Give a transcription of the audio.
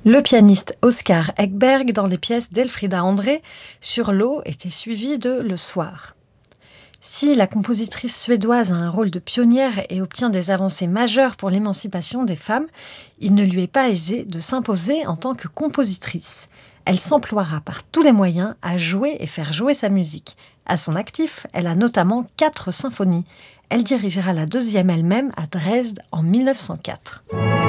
Le pianiste Oscar Ekberg dans les pièces d'Elfrida André sur l'eau était suivi de Le Soir. Si la compositrice suédoise a un rôle de pionnière et obtient des avancées majeures pour l'émancipation des femmes, il ne lui est pas aisé de s'imposer en tant que compositrice. Elle s'emploiera par tous les moyens à jouer et faire jouer sa musique. À son actif, elle a notamment 4 symphonies. Elle dirigera la 2e elle-même à Dresde en 1904.